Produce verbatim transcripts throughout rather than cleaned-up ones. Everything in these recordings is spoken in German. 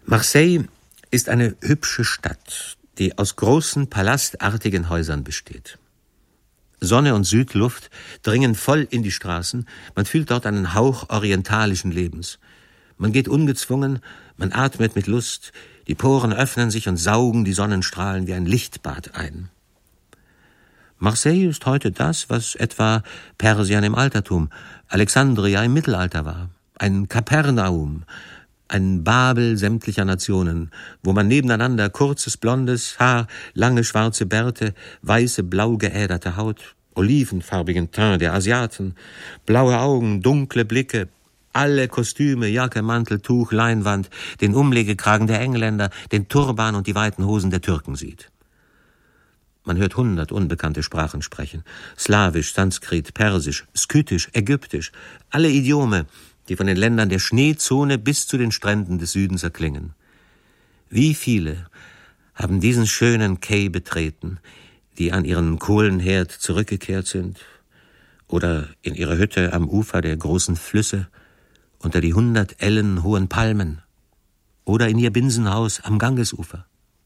Marseille ist eine hübsche Stadt, die aus großen palastartigen Häusern besteht. Sonne und Südluft dringen voll in die Straßen, man fühlt dort einen Hauch orientalischen Lebens. Man geht ungezwungen, man atmet mit Lust, die Poren öffnen sich und saugen die Sonnenstrahlen wie ein Lichtbad ein. Marseille ist heute das, was etwa Persien im Altertum, Alexandria im Mittelalter war, ein Kapernaum, ein Babel sämtlicher Nationen, wo man nebeneinander kurzes blondes Haar, lange schwarze Bärte, weiße blau geäderte Haut, olivenfarbigen Teint der Asiaten, blaue Augen, dunkle Blicke, alle Kostüme, Jacke, Mantel, Tuch, Leinwand, den Umlegekragen der Engländer, den Turban und die weiten Hosen der Türken sieht. Man hört hundert unbekannte Sprachen sprechen, Slawisch, Sanskrit, Persisch, Skythisch, Ägyptisch, alle Idiome, die von den Ländern der Schneezone bis zu den Stränden des Südens erklingen. Wie viele haben diesen schönen Quai betreten, die an ihren Kohlenherd zurückgekehrt sind oder in ihrer Hütte am Ufer der großen Flüsse unter die hundert Ellen hohen Palmen oder in ihr Binsenhaus am Gangesufer.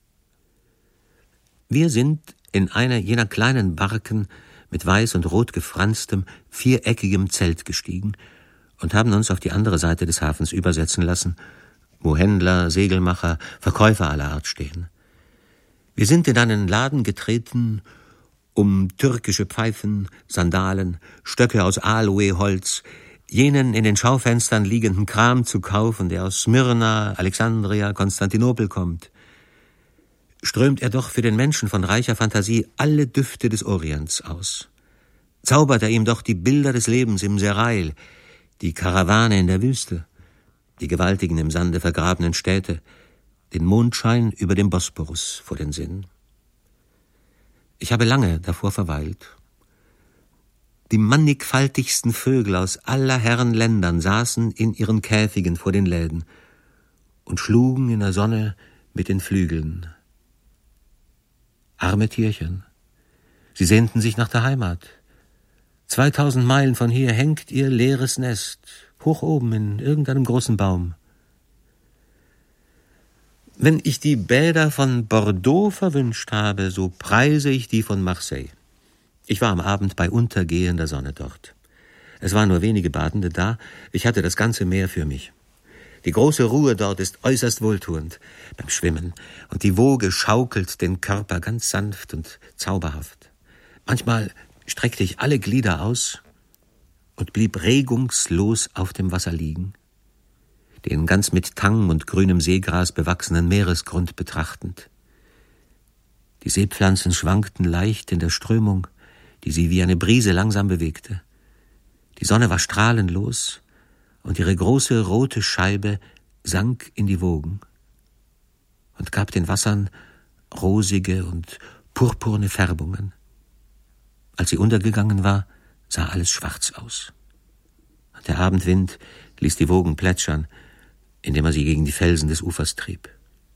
Wir sind in einer jener kleinen Barken mit weiß und rot gefranstem, viereckigem Zelt gestiegen und haben uns auf die andere Seite des Hafens übersetzen lassen, wo Händler, Segelmacher, Verkäufer aller Art stehen. Wir sind in einen Laden getreten, um türkische Pfeifen, Sandalen, Stöcke aus Aloeholz, jenen in den Schaufenstern liegenden Kram zu kaufen, der aus Smyrna, Alexandria, Konstantinopel kommt. Strömt er doch für den Menschen von reicher Fantasie alle Düfte des Orients aus. Zaubert er ihm doch die Bilder des Lebens im Serail, die Karawane in der Wüste, die gewaltigen im Sande vergrabenen Städte, den Mondschein über dem Bosporus vor den Sinn. Ich habe lange davor verweilt. Die mannigfaltigsten Vögel aus aller Herren Ländern saßen in ihren Käfigen vor den Läden und schlugen in der Sonne mit den Flügeln. Arme Tierchen, sie sehnten sich nach der Heimat. Zweitausend Meilen von hier hängt ihr leeres Nest, hoch oben in irgendeinem großen Baum. Wenn ich die Bäder von Bordeaux verwünscht habe, so preise ich die von Marseille. Ich war am Abend bei untergehender Sonne dort. Es waren nur wenige Badende da, ich hatte das ganze Meer für mich. Die große Ruhe dort ist äußerst wohltuend beim Schwimmen, und die Woge schaukelt den Körper ganz sanft und zauberhaft. Manchmal streckte ich alle Glieder aus und blieb regungslos auf dem Wasser liegen, den ganz mit Tang und grünem Seegras bewachsenen Meeresgrund betrachtend. Die Seepflanzen schwankten leicht in der Strömung, die sie wie eine Brise langsam bewegte. Die Sonne war strahlenlos, und ihre große rote Scheibe sank in die Wogen und gab den Wassern rosige und purpurne Färbungen. Als sie untergegangen war, sah alles schwarz aus. Der Abendwind ließ die Wogen plätschern, indem er sie gegen die Felsen des Ufers trieb.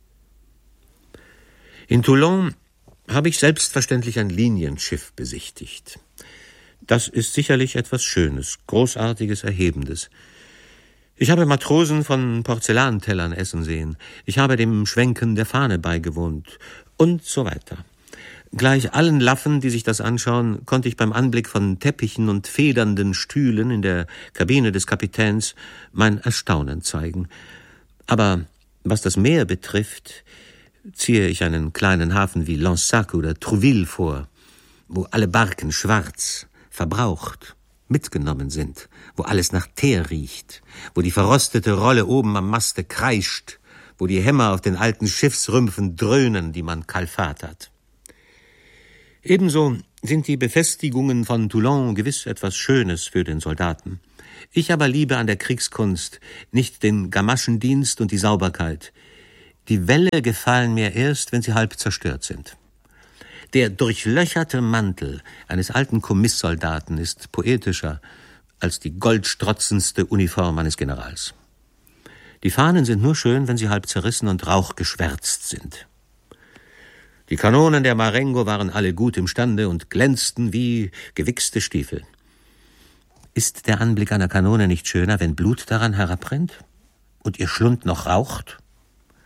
In Toulon habe ich selbstverständlich ein Linienschiff besichtigt. Das ist sicherlich etwas Schönes, Großartiges, Erhebendes. Ich habe Matrosen von Porzellantellern essen sehen. Ich habe dem Schwenken der Fahne beigewohnt und so weiter. Gleich allen Laffen, die sich das anschauen, konnte ich beim Anblick von Teppichen und federnden Stühlen in der Kabine des Kapitäns mein Erstaunen zeigen. Aber was das Meer betrifft, ziehe ich einen kleinen Hafen wie Lansac oder Trouville vor, wo alle Barken schwarz, verbraucht, mitgenommen sind, wo alles nach Teer riecht, wo die verrostete Rolle oben am Maste kreischt, wo die Hämmer auf den alten Schiffsrümpfen dröhnen, die man kalfat hat. Ebenso sind die Befestigungen von Toulon gewiss etwas Schönes für den Soldaten. Ich aber liebe an der Kriegskunst nicht den Gamaschendienst und die Sauberkeit. Die Wälle gefallen mir erst, wenn sie halb zerstört sind. Der durchlöcherte Mantel eines alten Kommisssoldaten ist poetischer als die goldstrotzendste Uniform eines Generals. Die Fahnen sind nur schön, wenn sie halb zerrissen und rauchgeschwärzt sind. Die Kanonen der Marengo waren alle gut imstande und glänzten wie gewichste Stiefel. Ist der Anblick einer Kanone nicht schöner, wenn Blut daran herabrennt und ihr Schlund noch raucht?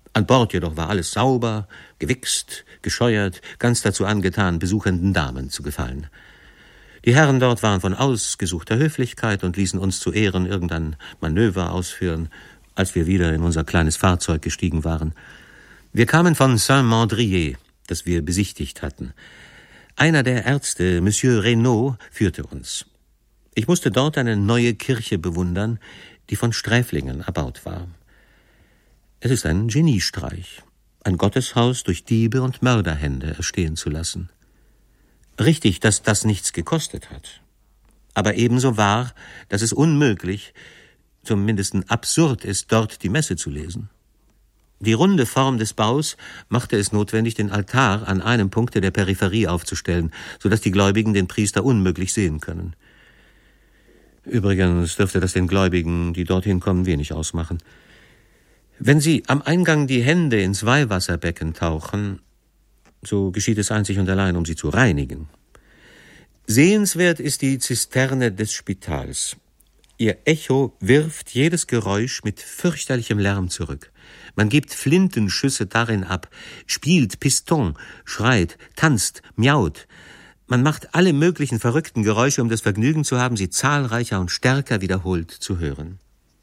An Bord jedoch war alles sauber, gewichst, gescheuert, ganz dazu angetan, besuchenden Damen zu gefallen. Die Herren dort waren von ausgesuchter Höflichkeit und ließen uns zu Ehren irgendein Manöver ausführen, als wir wieder in unser kleines Fahrzeug gestiegen waren. Wir kamen von Saint-Mandrier, das wir besichtigt hatten. Einer der Ärzte, Monsieur Reynaud, führte uns. Ich musste dort eine neue Kirche bewundern, die von Sträflingen erbaut war. Es ist ein Geniestreich, ein Gotteshaus durch Diebe und Mörderhände erstehen zu lassen. Richtig, dass das nichts gekostet hat. Aber ebenso wahr, dass es unmöglich, zumindest absurd ist, dort die Messe zu lesen. Die runde Form des Baus machte es notwendig, den Altar an einem Punkte der Peripherie aufzustellen, so dass die Gläubigen den Priester unmöglich sehen können. Übrigens dürfte das den Gläubigen, die dorthin kommen, wenig ausmachen. Wenn sie am Eingang die Hände ins Weihwasserbecken tauchen, so geschieht es einzig und allein, um sie zu reinigen. Sehenswert ist die Zisterne des Spitals. Ihr Echo wirft jedes Geräusch mit fürchterlichem Lärm zurück. Man gibt Flintenschüsse darin ab, spielt Piston, schreit, tanzt, miaut. Man macht alle möglichen verrückten Geräusche, um das Vergnügen zu haben, sie zahlreicher und stärker wiederholt zu hören.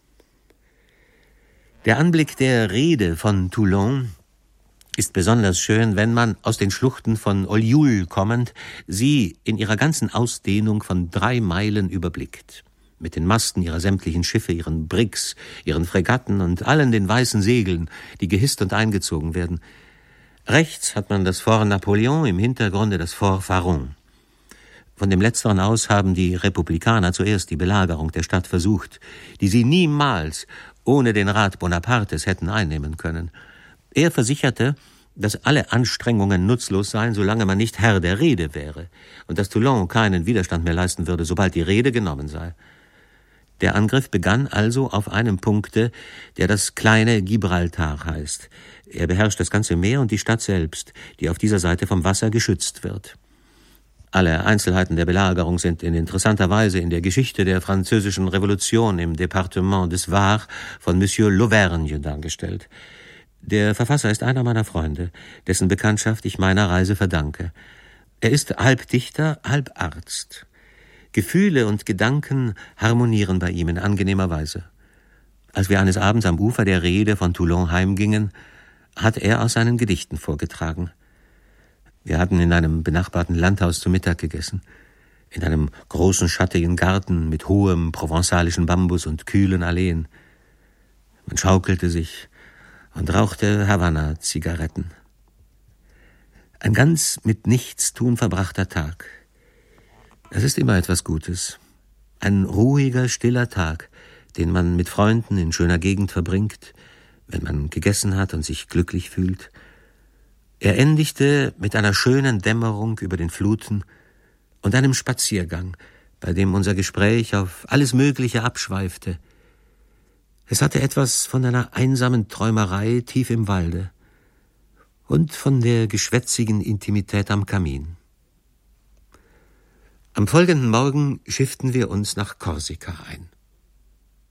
Der Anblick der Rede von Toulon ist besonders schön, wenn man aus den Schluchten von Ollioules kommend sie in ihrer ganzen Ausdehnung von drei Meilen überblickt. Mit den Masten ihrer sämtlichen Schiffe, ihren Briggs, ihren Fregatten und allen den weißen Segeln, die gehisst und eingezogen werden. Rechts hat man das Fort Napoleon, im Hintergrunde das Fort Faron. Von dem letzteren aus haben die Republikaner zuerst die Belagerung der Stadt versucht, die sie niemals ohne den Rat Bonapartes hätten einnehmen können. Er versicherte, dass alle Anstrengungen nutzlos seien, solange man nicht Herr der Rede wäre, und dass Toulon keinen Widerstand mehr leisten würde, sobald die Rede genommen sei. Der Angriff begann also auf einem Punkte, der das kleine Gibraltar heißt. Er beherrscht das ganze Meer und die Stadt selbst, die auf dieser Seite vom Wasser geschützt wird. Alle Einzelheiten der Belagerung sind in interessanter Weise in der Geschichte der französischen Revolution im Departement des Var von Monsieur Lauvergne dargestellt. Der Verfasser ist einer meiner Freunde, dessen Bekanntschaft ich meiner Reise verdanke. Er ist halb Dichter, halb Arzt. Gefühle und Gedanken harmonieren bei ihm in angenehmer Weise. Als wir eines Abends am Ufer der Rede von Toulon heimgingen, hat er aus seinen Gedichten vorgetragen. Wir hatten in einem benachbarten Landhaus zu Mittag gegessen, in einem großen schattigen Garten mit hohem provenzalischen Bambus und kühlen Alleen. Man schaukelte sich und rauchte Havanna-Zigaretten. Ein ganz mit Nichtstun verbrachter Tag. Es ist immer etwas Gutes. Ein ruhiger, stiller Tag, den man mit Freunden in schöner Gegend verbringt, wenn man gegessen hat und sich glücklich fühlt. Er endigte mit einer schönen Dämmerung über den Fluten und einem Spaziergang, bei dem unser Gespräch auf alles Mögliche abschweifte. Es hatte etwas von einer einsamen Träumerei tief im Walde und von der geschwätzigen Intimität am Kamin. Am folgenden Morgen schifften wir uns nach Korsika ein.